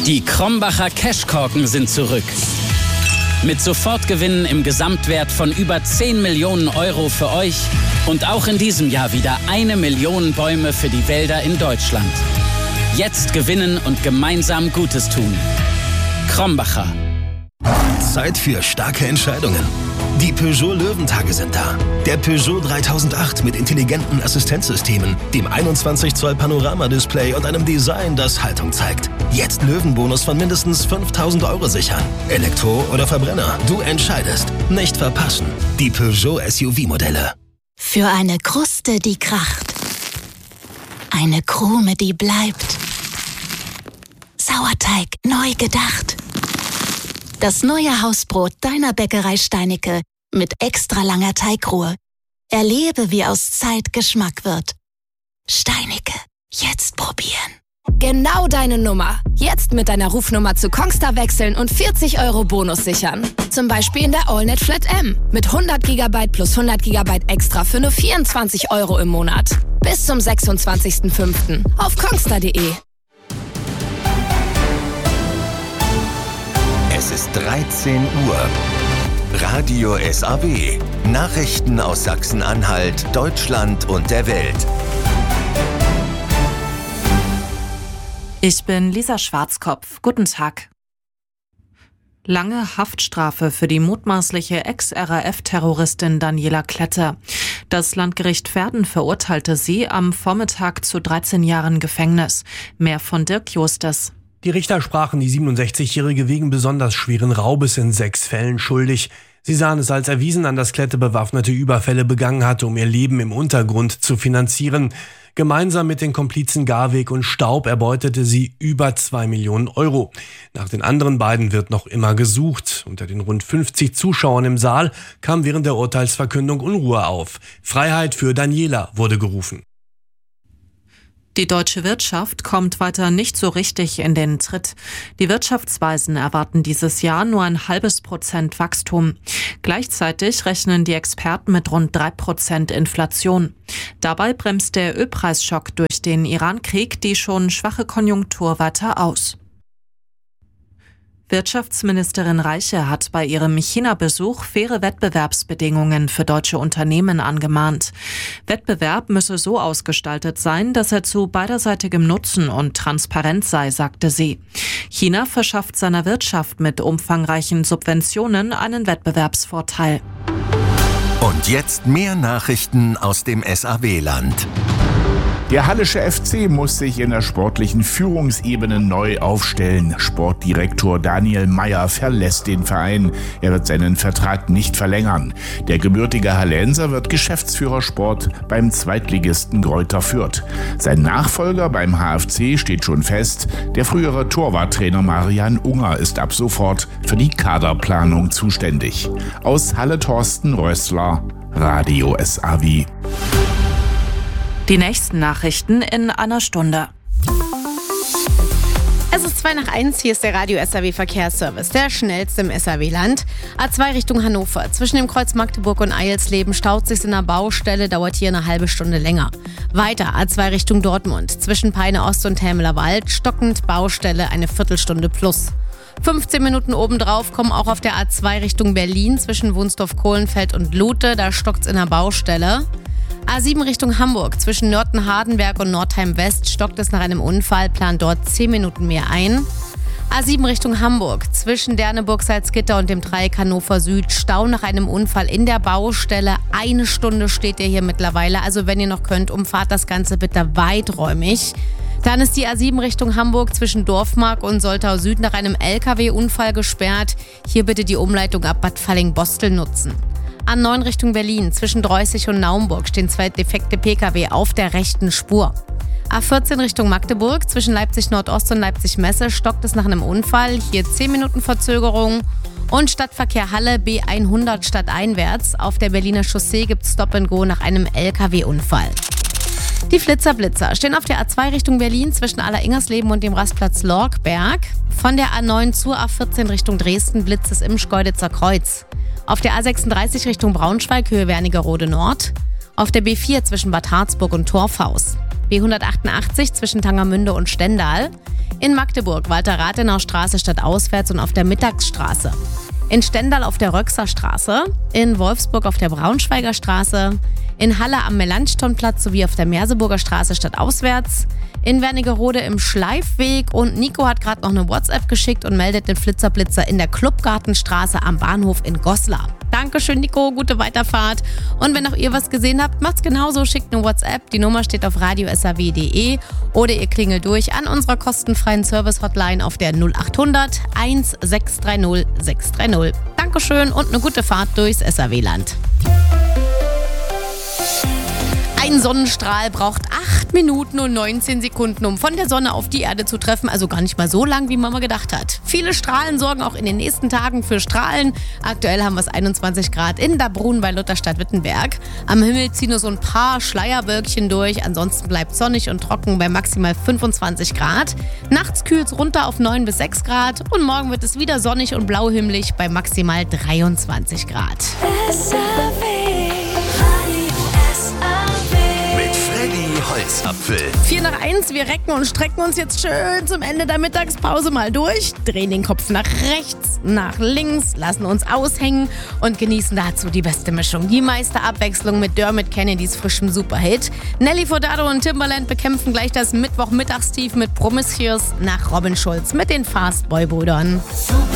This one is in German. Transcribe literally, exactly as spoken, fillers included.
Die Krombacher Cashkorken sind zurück. Mit Sofortgewinnen im Gesamtwert von über zehn Millionen Euro für euch und auch in diesem Jahr wieder eine Million Bäume für die Wälder in Deutschland. Jetzt gewinnen und gemeinsam Gutes tun. Krombacher. Zeit für starke Entscheidungen. Die Peugeot Löwentage sind da. Der Peugeot dreitausendacht mit intelligenten Assistenzsystemen, dem einundzwanzig Zoll Panoramadisplay und einem Design, das Haltung zeigt. Jetzt Löwenbonus von mindestens fünftausend Euro sichern. Elektro oder Verbrenner, du entscheidest. Nicht verpassen. Die Peugeot S U V-Modelle. Für eine Kruste, die kracht. Eine Krume, die bleibt. Sauerteig neu gedacht. Das neue Hausbrot deiner Bäckerei Steinicke mit extra langer Teigruhe. Erlebe, wie aus Zeit Geschmack wird. Steinicke, jetzt probieren. Genau deine Nummer. Jetzt mit deiner Rufnummer zu Kongstar wechseln und vierzig Euro Bonus sichern. Zum Beispiel in der AllNet Flat M mit hundert Gigabyte plus hundert Gigabyte extra für nur vierundzwanzig Euro im Monat. Bis zum sechsundzwanzigsten fünften auf kongstar punkt de. Es ist dreizehn Uhr. Radio S A W. Nachrichten aus Sachsen-Anhalt, Deutschland und der Welt. Ich bin Lisa Schwarzkopf. Guten Tag. Lange Haftstrafe für die mutmaßliche Ex-R A F-Terroristin Daniela Klette. Das Landgericht Verden verurteilte sie am Vormittag zu dreizehn Jahren Gefängnis. Mehr von Dirk Justes. Die Richter sprachen die siebenundsechzigjährige wegen besonders schweren Raubes in sechs Fällen schuldig. Sie sahen es als erwiesen an, dass Klette bewaffnete Überfälle begangen hatte, um ihr Leben im Untergrund zu finanzieren. Gemeinsam mit den Komplizen Garweg und Staub erbeutete sie über zwei Millionen Euro. Nach den anderen beiden wird noch immer gesucht. Unter den rund fünfzig Zuschauern im Saal kam während der Urteilsverkündung Unruhe auf. Freiheit für Daniela wurde gerufen. Die deutsche Wirtschaft kommt weiter nicht so richtig in den Tritt. Die Wirtschaftsweisen erwarten dieses Jahr nur ein halbes Prozent Wachstum. Gleichzeitig rechnen die Experten mit rund drei Prozent Inflation. Dabei bremst der Ölpreisschock durch den Iran-Krieg die schon schwache Konjunktur weiter aus. Wirtschaftsministerin Reiche hat bei ihrem China-Besuch faire Wettbewerbsbedingungen für deutsche Unternehmen angemahnt. Wettbewerb müsse so ausgestaltet sein, dass er zu beiderseitigem Nutzen und Transparenz sei, sagte sie. China verschafft seiner Wirtschaft mit umfangreichen Subventionen einen Wettbewerbsvorteil. Und jetzt mehr Nachrichten aus dem S A W-Land. Der Hallische F C muss sich in der sportlichen Führungsebene neu aufstellen. Sportdirektor Daniel Meyer verlässt den Verein. Er wird seinen Vertrag nicht verlängern. Der gebürtige Hallenser wird Geschäftsführer Sport beim Zweitligisten Greuther Fürth. Sein Nachfolger beim H F C steht schon fest. Der frühere Torwarttrainer Marian Unger ist ab sofort für die Kaderplanung zuständig. Aus Halle Thorsten Rössler, Radio S A W. Die nächsten Nachrichten in einer Stunde. Es ist zwei nach eins, hier ist der Radio S A W Verkehrsservice, der schnellste im S A W-Land. A zwei Richtung Hannover. Zwischen dem Kreuz Magdeburg und Eilsleben staut sich in der Baustelle, dauert hier eine halbe Stunde länger. Weiter A zwei Richtung Dortmund. Zwischen Peine Ost und Helmeler Wald stockend Baustelle, eine Viertelstunde plus. fünfzehn Minuten obendrauf kommen auch auf der A zwei Richtung Berlin zwischen Wunsdorf-Kohlenfeld und Lute, da stockt's in der Baustelle. A sieben Richtung Hamburg. Zwischen Nörten-Hardenberg und Nordheim-West stockt es nach einem Unfall, plant dort zehn Minuten mehr ein. A sieben Richtung Hamburg. Zwischen Derneburg-Salzgitter und dem Dreieck Hannover Süd Stau nach einem Unfall in der Baustelle. Eine Stunde steht ihr hier mittlerweile. Also wenn ihr noch könnt, umfahrt das Ganze bitte weiträumig. Dann ist die A sieben Richtung Hamburg zwischen Dorfmark und Soltau Süd nach einem L K W-Unfall gesperrt. Hier bitte die Umleitung ab Bad Falling-Bostel nutzen. A neun Richtung Berlin. Zwischen Dreußig und Naumburg stehen zwei defekte P K W auf der rechten Spur. A vierzehn Richtung Magdeburg. Zwischen Leipzig Nordost und Leipzig Messe stockt es nach einem Unfall. Hier zehn Minuten Verzögerung. Und Stadtverkehr Halle B hundert stadteinwärts. Auf der Berliner Chaussee gibt es Stop and Go nach einem L K W-Unfall. Die Flitzer-Blitzer stehen auf der A zwei Richtung Berlin zwischen Aller-Ingersleben und dem Rastplatz Lorgberg. Von der A neun zur A vierzehn Richtung Dresden blitzt es im Schkeuditzer Kreuz. Auf der A sechsunddreißig Richtung Braunschweig, Höhe Wernigerode Nord. Auf der B vier zwischen Bad Harzburg und Torfhaus. B hundertachtundachtzig zwischen Tangermünde und Stendal. In Magdeburg Walter-Rathenau-Straße statt auswärts und auf der Mittagsstraße. In Stendal auf der Röxer Straße. In Wolfsburg auf der Braunschweiger Straße. In Halle am Melanchthonplatz sowie auf der Merseburger Straße statt auswärts. In Wernigerode im Schleifweg. Und Nico hat gerade noch eine WhatsApp geschickt und meldet den Flitzerblitzer in der Clubgartenstraße am Bahnhof in Goslar. Dankeschön, Nico, gute Weiterfahrt. Und wenn auch ihr was gesehen habt, macht's genauso, schickt eine WhatsApp. Die Nummer steht auf radio s a w punkt d e oder ihr klingelt durch an unserer kostenfreien Service-Hotline auf der null acht hundert eins sechs drei null sechs drei null. Dankeschön und eine gute Fahrt durchs S A W-Land. Ein Sonnenstrahl braucht acht Minuten und neunzehn Sekunden, um von der Sonne auf die Erde zu treffen. Also gar nicht mal so lang, wie man mal gedacht hat. Viele Strahlen sorgen auch in den nächsten Tagen für Strahlen. Aktuell haben wir es einundzwanzig Grad in Dabrun bei Lutherstadt-Wittenberg. Am Himmel ziehen nur so ein paar Schleierwölkchen durch. Ansonsten bleibt sonnig und trocken bei maximal fünfundzwanzig Grad. Nachts kühlt es runter auf neun bis sechs Grad. Und morgen wird es wieder sonnig und blauhimmelig bei maximal dreiundzwanzig Grad. Holzapfel. vier nach eins, wir recken und strecken uns jetzt schön zum Ende der Mittagspause mal durch, drehen den Kopf nach rechts, nach links, lassen uns aushängen und genießen dazu die beste Mischung. Die meiste Abwechslung mit Dermot Kennedys frischem Superhit. Nelly Furtado und Timbaland bekämpfen gleich das Mittwochmittagstief mit Promiscuous nach Robin Schulz mit den Fastboy-Brüdern.